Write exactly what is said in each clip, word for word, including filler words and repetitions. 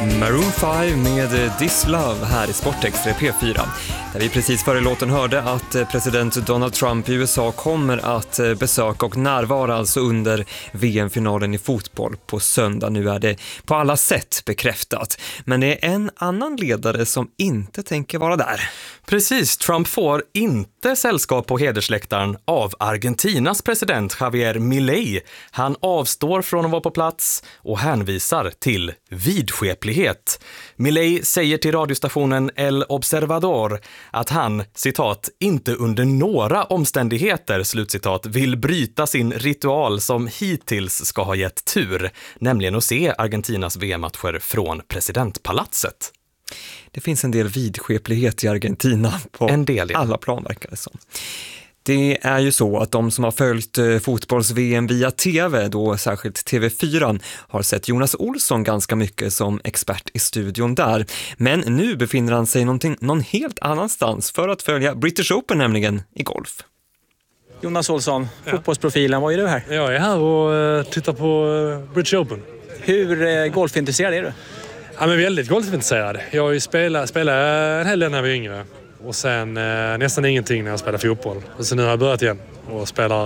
Maroon fem med This Love här i Sportextra P fyra. Där vi precis före låten hörde att president Donald Trump i U S A kommer att besöka och närvara alltså under V M-finalen i fotboll på söndag. Nu är det på alla sätt bekräftat. Men det är en annan ledare som inte tänker vara där. Precis, Trump får inte sällskap på hedersläktaren av Argentinas president Javier Milei. Han avstår från att vara på plats och hänvisar till vidskeplighet. Milei säger till radiostationen El Observador att han, citat, inte under några omständigheter, slutcitat, vill bryta sin ritual som hittills ska ha gett tur, nämligen att se Argentinas V M-matcher från presidentpalatset. Det finns en del vidskeplighet i Argentina på en del, ja. Alla plan verkar det som. Det är ju så att de som har följt fotbolls-V M via T V, då särskilt T V fyra, har sett Jonas Olsson ganska mycket som expert i studion där. Men nu befinner han sig någonting, någon helt annanstans för att följa British Open, nämligen i golf. Jonas Olsson, fotbollsprofilen, vad är du här? Jag är här och tittar på British Open. Hur golfintresserad är du? Ja, men väldigt golfintresserad. Jag har ju spelat, spelat en hel del när jag var yngre. Och sen eh, nästan ingenting när jag spelar fotboll. Och så nu har jag börjat igen och spelar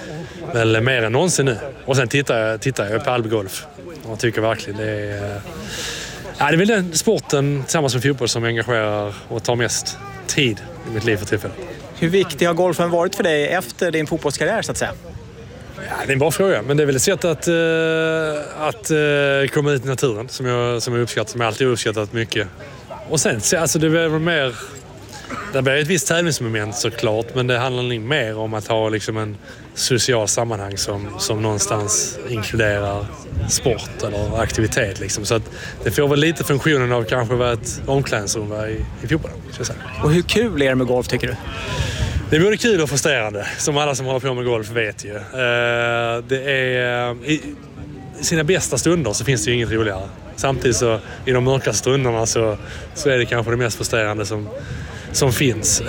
väl mer än någonsin nu. Och sen tittar jag, tittar jag på all golf. Och jag tycker verkligen det är... Eh, ja, det är väl den sporten tillsammans med fotboll som engagerar och tar mest tid i mitt liv för tillfället. Hur viktig har golfen varit för dig efter din fotbollskarriär, så att säga? Ja, det är en bra fråga, men det är väl ett sätt att, uh, att uh, komma ut i naturen som jag, som jag uppskattar, som jag alltid uppskattat mycket. Och sen, alltså det är väl mer... Det blir ett visst tävlingsmoment såklart, men det handlar nog mer om att ha liksom en social sammanhang som, som någonstans inkluderar sport eller aktivitet. Liksom. Så att det får väl lite funktionen av kanske vad ett omklädningsrum var i, i fotbollen. Och hur kul är det med golf, tycker du? Det är både kul och frustrerande, som alla som håller på med golf vet ju. Det är, i sina bästa stunder så finns det ju inget roligare. Samtidigt så i de mörka stunderna så, så är det kanske det mest frustrerande som, som finns.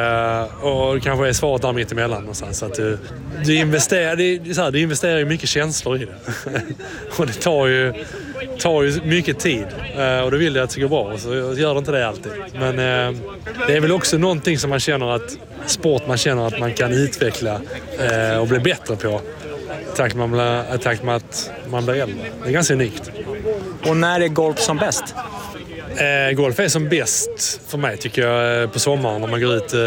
Och kanske är svaret där mitt emellan någonstans. Så att du, du, investerar, det är så här, du investerar ju mycket känslor i det. Och det tar ju, tar ju mycket tid. Och då vill jag att det går bra, så gör det inte det alltid. Men det är väl också någonting som man känner att sport man känner att man kan utveckla eh, och bli bättre på i takt med, med att man blir äldre. Det är ganska unikt. Och när är golf som bäst? Eh, golf är som bäst för mig tycker jag på sommaren när man går ut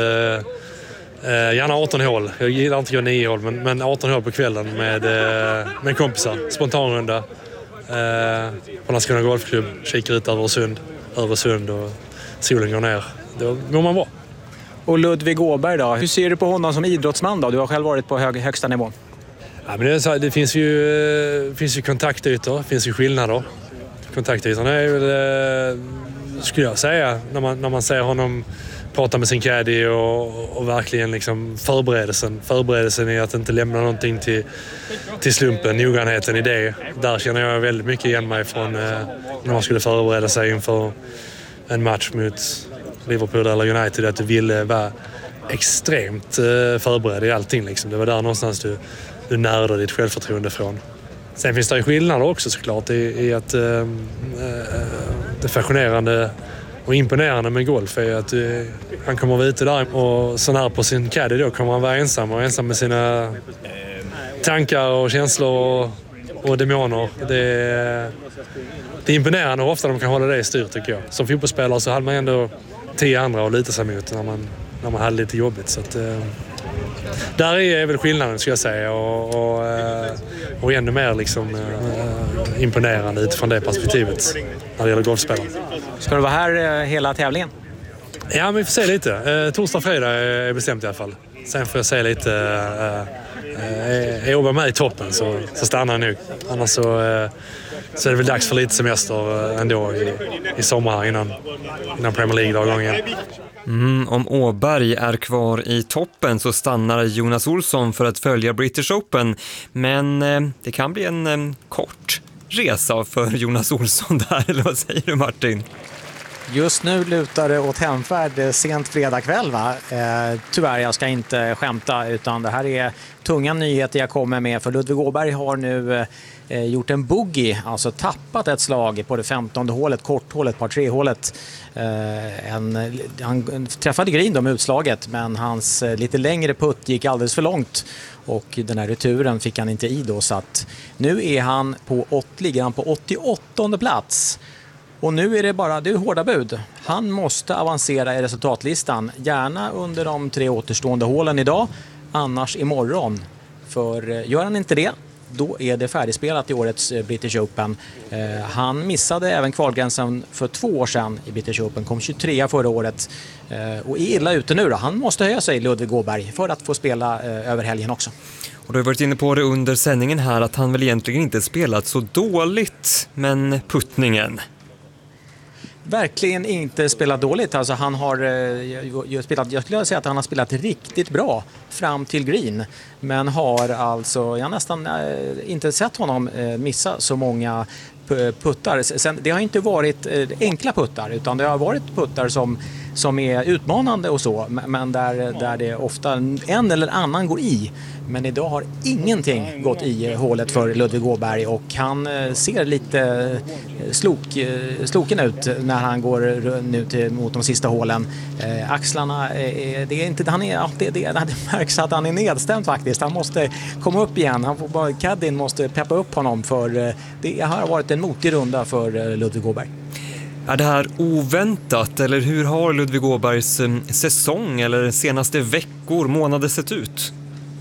eh, eh, gärna arton hål. Jag gillar inte att gå nio hål, men, men arton hål på kvällen med, eh, med kompisar. Spontanrunda eh, på Landskrona golfklubb. Kikar ut över Öresund, Öresund och solen går ner. Då mår man bra. Och Ludvig Åberg då? Hur ser du på honom som idrottsman då? Du har själv varit på hög, högsta nivå. Ja, men det, är så här, det finns ju, finns ju kontaktytor, det finns ju skillnader. Kontaktytorna är väl, skulle jag säga, när man, när man ser honom prata med sin caddy och, och verkligen liksom förberedelsen. Förberedelsen i att inte lämna någonting till, till slumpen, noggrannheten i det. Där känner jag väldigt mycket igen mig från när man skulle förbereda sig inför en match mot Liverpool eller United, att du ville vara extremt förberedd i allting. Liksom. Det var där någonstans du, du närde ditt självförtroende från. Sen finns det ju skillnader också såklart i, i att äh, det fascinerande och imponerande med golf är att äh, han kommer vara ute där och sån här på sin caddy då kommer han vara ensam och ensam med sina tankar och känslor och, och demoner. Det är, det är imponerande hur ofta de kan hålla det i styr tycker jag. Som fotbollsspelare så hade man ändå tio andra att lita sig mot när man, när man hade lite jobbigt. Så att, äh, där är väl skillnaden ska jag säga och, och, och ännu mer liksom, äh, imponerande utifrån det perspektivet när det gäller golfspelare. Ska du vara här hela tävlingen? Ja, men vi får se lite. Eh, torsdag och fredag är bestämt i alla fall. Sen får jag se lite. Eh, är jag jobbar med i toppen så, så stannar jag nu. Annars så, eh, så är det väl dags för lite semester ändå i, i sommar innan, innan Premier League drar igång igen. Mm, om Åberg är kvar i toppen så stannar Jonas Olsson för att följa British Open. Men eh, det kan bli en eh, kort resa för Jonas Olsson där, eller vad säger du Martin? Just nu lutar det åt hemfärd sent fredag kväll, va? Eh, tyvärr, jag ska inte skämta, utan det här är tunga nyheter jag kommer med. För Ludvig Åberg har nu eh, gjort en boogie, alltså tappat ett slag på det femtonde hålet, korthålet, par tre-hålet. Eh, en, han träffade green då med utslaget, men hans eh, lite längre putt gick alldeles för långt. Och den här returen fick han inte i då, så att nu är han på, åt, ligger han på åttioåttonde plats. Och nu är det bara, det är hårda bud. Han måste avancera i resultatlistan, gärna under de tre återstående hålen idag, annars imorgon. För gör han inte det, då är det färdigspelat i årets British Open. Eh, han missade även kvalgränsen för två år sedan i British Open, kom tjugotrea förra året. Eh, och är illa ute nu då. Han måste höja sig, Ludvig Åberg, för att få spela eh, över helgen också. Och du har varit inne på det under sändningen här att han väl egentligen inte spelat så dåligt, men puttningen... Verkligen inte spelat dåligt. Alltså han har eh, spelat, jag skulle säga att han har spelat riktigt bra fram till green. Men har alltså, jag har nästan eh, inte sett honom eh, missa så många puttar. Sen, det har inte varit eh, enkla puttar, utan det har varit puttar som, som är utmanande och så. Men där, där det ofta en eller annan går i. Men idag har ingenting gått i hålet för Ludvig Åberg, och han ser lite slok, sloken ut när han går nu till, mot de sista hålen. Eh, axlarna, eh, det är inte, han är, ja, det, det, det märks att han är nedstämd faktiskt. Han måste komma upp igen. Han får bara, Caddin måste peppa upp honom, för det har varit en motig runda för Ludvig Åberg. Är det här oväntat, eller hur har Ludvig Åbergs säsong eller senaste veckor, månader sett ut?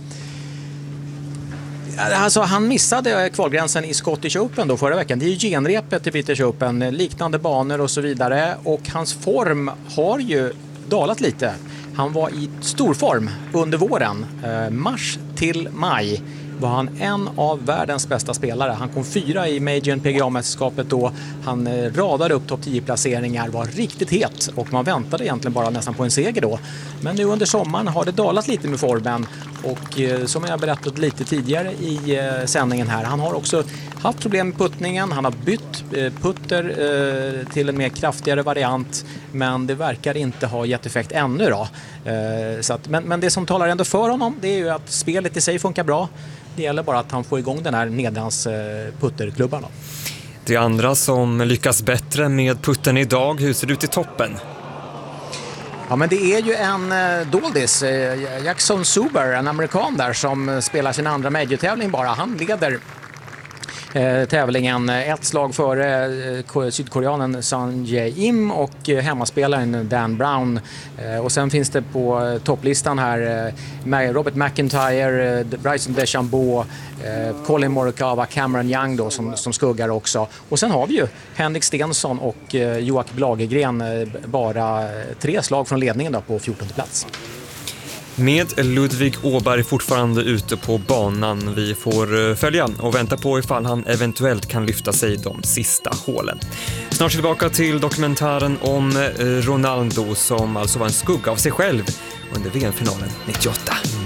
Alltså, han missade kvalgränsen i Scottish Open då förra veckan. Det är ju genrepet i British Open, liknande banor och så vidare. Och hans form har ju dalat lite. Han var i stor form under våren. Eh, mars till maj var han en av världens bästa spelare. Han kom fyra i Major P G A-mästerskapet då. Han eh, radade upp topp tio-placeringar, var riktigt het, och man väntade egentligen bara nästan på en seger då. Men nu under sommaren har det dalat lite med formen, och eh, som jag berättat lite tidigare i eh, sändningen här, han har också haft problem med puttningen. Han har bytt eh, putter eh, till en mer kraftigare variant, men det verkar inte ha gett effekt ännu då. Eh, så att, men, men det som talar ändå för honom, det är ju att spelet i sig funkar bra. Det gäller bara att han får igång den här nedrans eh, putterklubban då. Det är andra som lyckas bättre med putten idag. Hur ser det ut i toppen? Ja, men det är ju en eh, doldis, eh, Jackson Suber, en amerikan där som spelar sin andra major-tävling bara. Han leder eh, tävlingen ett slag före eh, sydkoreanen Sun Jae-im och eh, hemmaspelaren Dan Brown. Eh, och sen finns det på eh, topplistan här eh, Robert McIntyre, eh, Bryson DeChambeau, eh, Colin Morikawa, Cameron Young då, som, som skuggar också. Och sen har vi ju Henrik Stenson och eh, Joakim Lagergren, eh, bara tre slag från ledningen då på fjortonde plats. Med Ludvig Åberg fortfarande ute på banan. Vi får följa och vänta på ifall han eventuellt kan lyfta sig de sista hålen. Snart tillbaka till dokumentären om Ronaldo, som alltså var en skugga av sig själv under V M-finalen nittioåtta.